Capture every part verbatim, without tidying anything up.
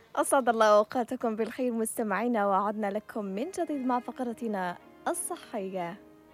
أسعد الله أوقاتكم بالخير مستمعينا، وعدنا لكم من جديد مع فقرتنا الصحية.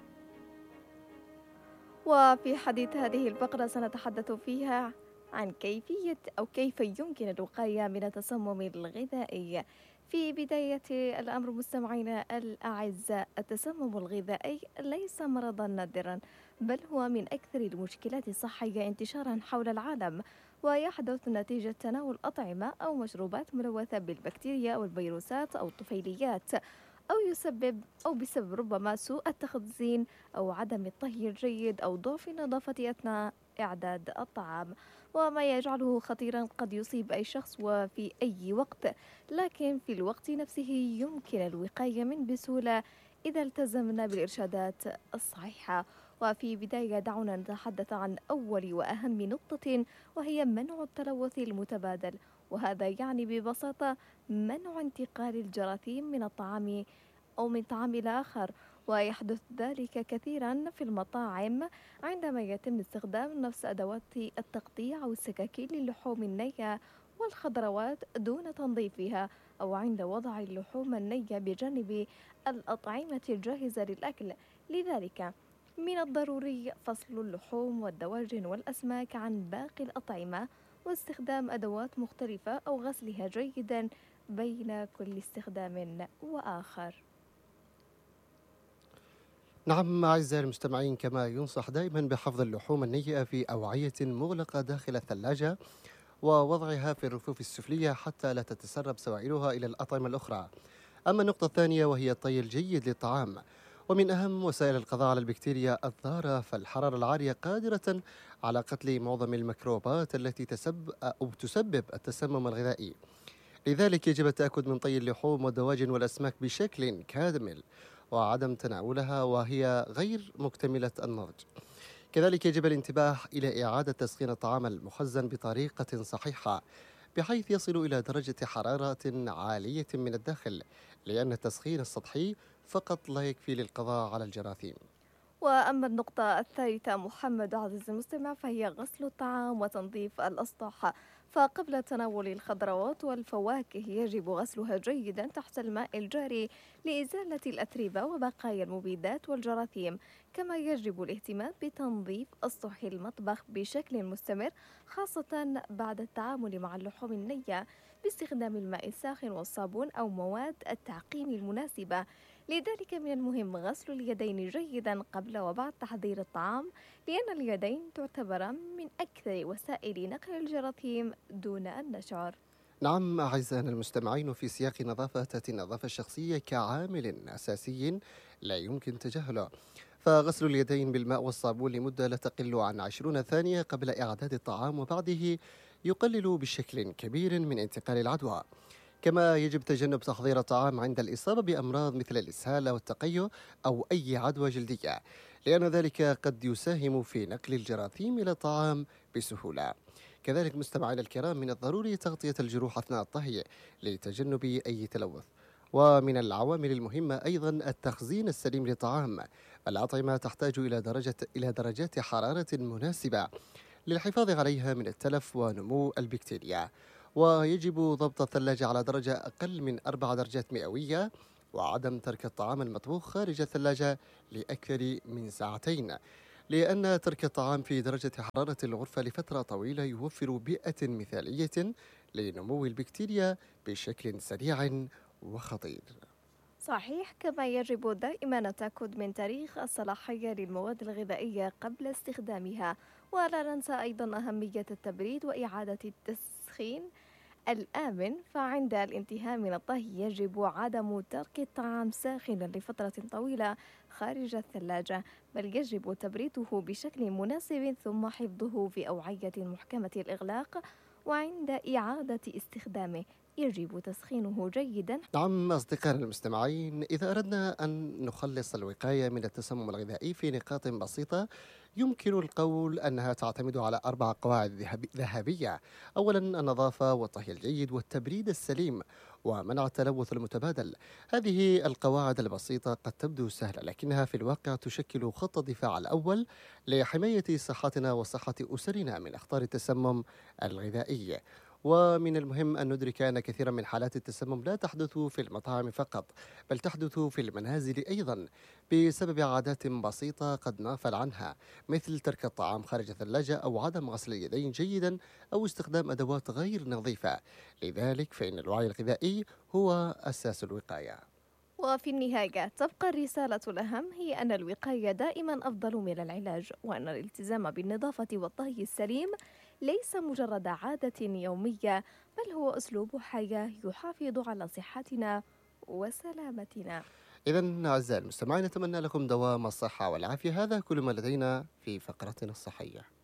وفي حديث هذه الفقرة سنتحدث فيها عن كيفية أو كيف يمكن الوقاية من التسمم الغذائي. في بداية الأمر مستمعينا الأعزاء، التسمم الغذائي ليس مرضا نادرا، بل هو من أكثر المشكلات الصحية انتشارا حول العالم، ويحدث نتيجة تناول أطعمة أو مشروبات ملوثة بالبكتيريا أو الفيروسات أو الطفيليات، أو يسبب أو بسبب ربما سوء التخزين أو عدم الطهي الجيد أو ضعف النظافة أثناء إعداد الطعام، وما يجعله خطيرا قد يصيب أي شخص وفي أي وقت، لكن في الوقت نفسه يمكن الوقاية منه بسهولة إذا التزمنا بالإرشادات الصحيحة. وفي بداية دعونا نتحدث عن أول وأهم نقطة، وهي منع التلوث المتبادل، وهذا يعني ببساطة منع انتقال الجراثيم من الطعام أو من طعام الآخر. ويحدث ذلك كثيرا في المطاعم عندما يتم استخدام نفس أدوات التقطيع أو السكاكين للحوم النية والخضروات دون تنظيفها، أو عند وضع اللحوم النية بجانب الأطعمة الجاهزة للأكل. لذلك من الضروري فصل اللحوم والدواجن والأسماك عن باقي الأطعمة، واستخدام أدوات مختلفة أو غسلها جيدا بين كل استخدام وآخر. نعم أعزائي المستمعين، كما ينصح دائما بحفظ اللحوم النيئة في أوعية مغلقة داخل الثلاجة ووضعها في الرفوف السفلية حتى لا تتسرب سوائلها إلى الأطعمة الأخرى. أما النقطة الثانية وهي الطي الجيد للطعام، ومن أهم وسائل القضاء على البكتيريا الضارة، فالحرارة العالية قادرة على قتل معظم الميكروبات التي تسبب أو تسبب التسمم الغذائي. لذلك يجب التأكد من طي اللحوم والدواجن والأسماك بشكل كامل وعدم تناولها وهي غير مكتملة النضج. كذلك يجب الانتباه إلى إعادة تسخين الطعام المخزن بطريقة صحيحة بحيث يصل إلى درجة حرارة عالية من الداخل، لأن التسخين السطحي فقط لا يكفي للقضاء على الجراثيم. وأما النقطة الثالثة محمد عزيزي المستمع، فهي غسل الطعام وتنظيف الأسطح. فقبل تناول الخضروات والفواكه يجب غسلها جيدا تحت الماء الجاري لإزالة الأتربة وبقايا المبيدات والجراثيم. كما يجب الاهتمام بتنظيف أسطح المطبخ بشكل مستمر، خاصة بعد التعامل مع اللحوم النية، باستخدام الماء الساخن والصابون أو مواد التعقيم المناسبة. لذلك من المهم غسل اليدين جيدا قبل وبعد تحضير الطعام، لأن اليدين تعتبر من أكثر وسائل نقل الجراثيم دون أن نشعر. نعم أعزائنا المستمعين، في سياق نظافة تأتي النظافة الشخصية كعامل أساسي لا يمكن تجاهله. فغسل اليدين بالماء والصابون لمدة لا تقل عن عشرون ثانية قبل إعداد الطعام وبعده يقلل بشكل كبير من انتقال العدوى. كما يجب تجنب تحضير الطعام عند الإصابة بأمراض مثل الإسهال أو التقيؤ أو أي عدوى جلدية، لأن ذلك قد يساهم في نقل الجراثيم إلى الطعام بسهولة. كذلك مستمعينا الكرام، من الضروري تغطية الجروح أثناء الطهي لتجنب أي تلوث. ومن العوامل المهمة أيضا التخزين السليم للطعام. الأطعمة تحتاج إلى درجة إلى درجات حرارة مناسبة للحفاظ عليها من التلف ونمو البكتيريا، ويجب ضبط الثلاجة على درجة أقل من أربع درجات مئوية، وعدم ترك الطعام المطبوخ خارج الثلاجة لأكثر من ساعتين، لأن ترك الطعام في درجة حرارة الغرفة لفترة طويلة يوفر بيئة مثالية لنمو البكتيريا بشكل سريع وخطير. صحيح. كما يجب دائما التأكد من تاريخ الصلاحية للمواد الغذائية قبل استخدامها، ولا ننسى أيضا أهمية التبريد وإعادة التسخين الآمن. فعند الانتهاء من الطهي يجب عدم ترك الطعام ساخنا لفترة طويلة خارج الثلاجة، بل يجب تبريده بشكل مناسب ثم حفظه في أوعية محكمة الإغلاق. وعند إعادة استخدامه يجب تسخينه جيدا. نعم أصدقائنا المستمعين، إذا أردنا أن نخلص الوقاية من التسمم الغذائي في نقاط بسيطة، يمكن القول أنها تعتمد على أربع قواعد ذهب- ذهبية. أولا النظافة والطهي الجيد والتبريد السليم ومنع التلوث المتبادل. هذه القواعد البسيطة قد تبدو سهلة، لكنها في الواقع تشكل خط الدفاع الأول لحماية صحتنا وصحة أسرنا من أخطار التسمم الغذائي. ومن المهم أن ندرك أن كثيرا من حالات التسمم لا تحدث في المطاعم فقط، بل تحدث في المنازل أيضا بسبب عادات بسيطة قد نغفل عنها، مثل ترك الطعام خارج الثلاجة أو عدم غسل اليدين جيدا أو استخدام أدوات غير نظيفة. لذلك فإن الوعي الغذائي هو أساس الوقاية. وفي النهاية تبقى الرسالة الأهم هي أن الوقاية دائما أفضل من العلاج، وأن الالتزام بالنظافة والطهي السليم ليس مجرد عادة يومية، بل هو أسلوب حياة يحافظ على صحتنا وسلامتنا. إذا أعزائي المستمعين، نتمنى لكم دوام الصحة والعافية. هذا كل ما لدينا في فقرتنا الصحية.